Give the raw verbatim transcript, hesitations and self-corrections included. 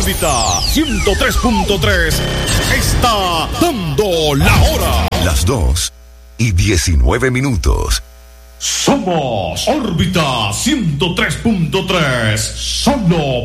órbita ciento tres punto tres está dando la hora. Las dos y diecinueve minutos. Somos órbita ciento tres punto tres. Solo